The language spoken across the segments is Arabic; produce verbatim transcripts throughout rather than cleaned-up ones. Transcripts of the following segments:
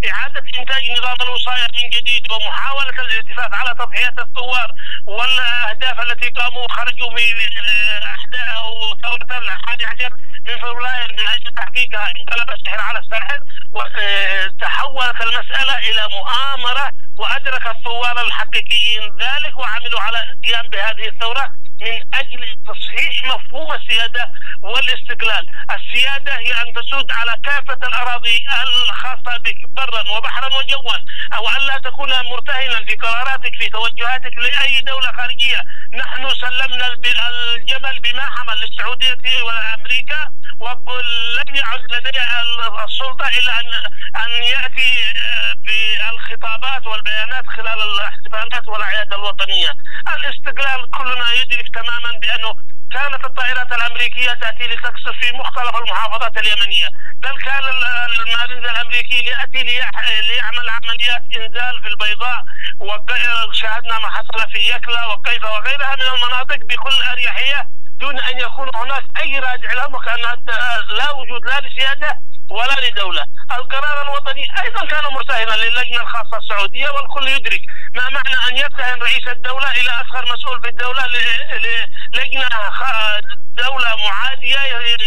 إعادة إنتاج نظام الوصاية من جديد ومحاولة الالتفاف على تضحيات الثوار والأهداف التي قاموا خرجوا من أحداث ثورة الحادي عشر من فبراير من أجل تحقيقها، انقلب السحر على الساحر وتحولت المسألة إلى مؤامرة، وأدرك الثوار الحقيقيين ذلك وعملوا على القيام بهذه الثورة من أجل تصحيح مفهوم السيادة والاستقلال. السيادة هي أن تسود على كافة الأراضي الخاصة بك برا وبحرا وجوا، أو أن لا تكون مرتهنا في قراراتك في توجهاتك لأي دولة خارجية. نحن سلمنا الجمل بما حمل للسعودية وأمريكا، ولم يعد لدي السلطة إلا أن أن يأتي بالخطابات والبيانات خلال الاحتفالات والأعياد الوطنية. الاستقلال كلنا يدرك تماما بأنه كانت الطائرات الأمريكية تأتي لتقصف في مختلف المحافظات اليمنية، بل كان المارينز الأمريكي يأتي ليعمل عمليات إنزال في البيضاء، وشاهدنا ما حصل في يكلا وقيفة وغيرها من المناطق بكل أريحية دون أن يكون هناك أي راجع لهم، وكأن لا وجود لا لسيادة ولا لدولة. القرار الوطني أيضا كان مرتهنا للجنة الخاصة السعودية، والكل يدرك ما معنى أن يرتهن رئيس الدولة إلى أصغر مسؤول في الدولة للجنة دولة معادية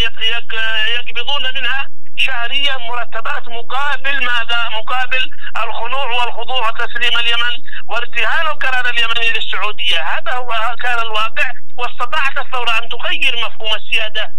يقبضون منها شهريا مرتبات مقابل ماذا؟ مقابل الخضوع والخضوع وتسليم اليمن وارتهان القرار اليمني للسعودية. هذا هو كان الواقع، واستطاعت الثورة أن تغير مفهوم السيادة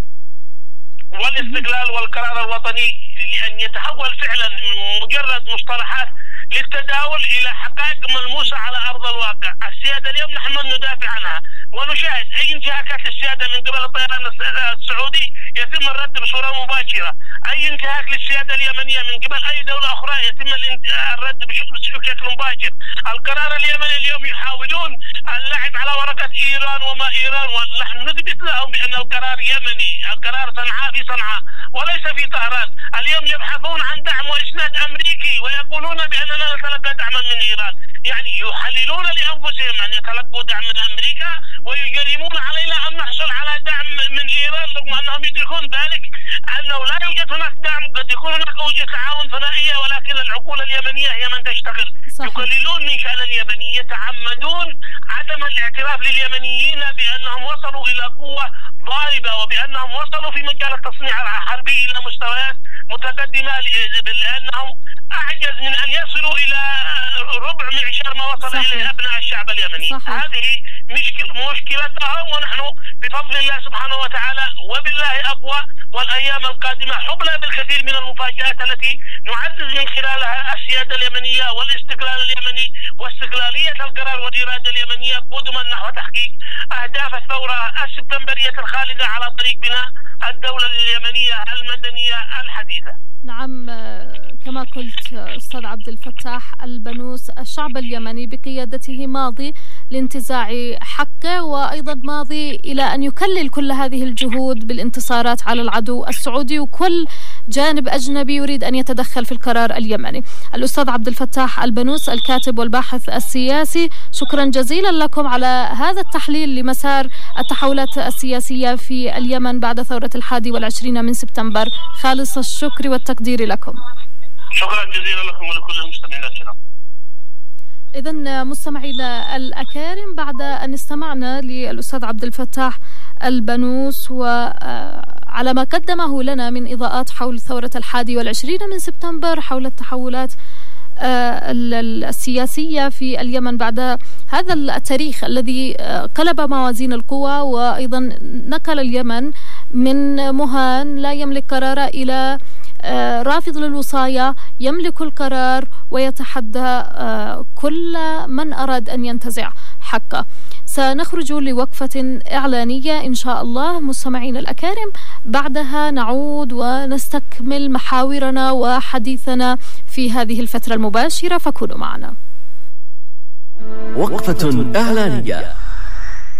والاستقلال والقرار الوطني لأن يتحول فعلا من مجرد مصطلحات للتداول إلى حقائق ملموسة على أرض الواقع. السيادة اليوم نحن ندافع عنها ونشاهد أي انتهاكات للسيادة من قبل الطيران السعودي يتم الرد بصورة مباشرة، أي انتهاك للسيادة اليمنية من قبل أي دولة أخرى يتم الرد بشكل مباشر. القرار اليمني اليوم يحاولون اللعب على ورقة إيران وما إيران، ونحن نثبت لهم بأن القرار يمني، القرار صنعاء في صنعاء وليس في طهران. اليوم يبحثون عن دعم وإسناد أمريكي ويقولون بأننا نتلقى دعما من إيران، يعني يحللون لأنفسهم أن يتلقوا دعم من أمريكا ويجرمون علينا أن نحصل على دعم من إيران، رغم أنهم يدركون ذلك أنه لا يوجد هناك دعم، قد يكون هناك أوجه تعاون ثنائية ولكن العقول اليمنية هي من تشتغل. صحيح. يقللون من شأن اليمني، يتعمدون عدم الاعتراف لليمنيين بأنهم وصلوا إلى قوة ضاربة وبأنهم وصلوا في مجال التصنيع الحربي إلى مستويات متقدمة، لأنهم أعجز من أن يصلوا إلى ربع معشار ما وصل صحيح. إليه أبناء الشعب اليمني. صحيح. هذه مشكلة مشكلتهم، ونحن بفضل الله سبحانه وتعالى وبالله أقوى، والأيام القادمة حبلى بالكثير من المفاجآت التي نعزز من خلالها السيادة اليمنية والاستقلال اليمني واستقلالية القرار والإرادة اليمنية قدما نحو تحقيق أهداف الثورة السبتمبرية الخالدة على طريق بناء الدولة اليمنية المدنية الحديثة. نعم، كما قلت أستاذ عبد الفتاح البنوس، الشعب اليمني بقيادته ماضي لانتزاع حقه، وأيضا ماضي إلى أن يكلل كل هذه الجهود بالانتصارات على العدو السعودي، وكل جانب أجنبي يريد أن يتدخل في القرار اليمني. الأستاذ عبد الفتاح البنوس الكاتب والباحث السياسي، شكرا جزيلا لكم على هذا التحليل لمسار التحولات السياسية في اليمن بعد ثورة الحادي والعشرين من سبتمبر. خالص الشكر والتقدير لكم. شكرا جزيلا لكم ولكل المستمعين الكرام. إذن مستمعينا الأكارم، بعد أن استمعنا للأستاذ عبد الفتاح البنوس وعلى ما قدمه لنا من إضاءات حول ثورة الحادي والعشرين من سبتمبر، حول التحولات السياسية في اليمن بعد هذا التاريخ الذي قلب موازين القوى، وأيضا نقل اليمن من مهان لا يملك قرار إلى رافض للوصاية يملك القرار ويتحدى كل من أراد أن ينتزع حقه. سنخرج لوقفة إعلانية إن شاء الله مستمعين الأكارم، بعدها نعود ونستكمل محاورنا وحديثنا في هذه الفترة المباشرة، فكونوا معنا. وقفة إعلانية.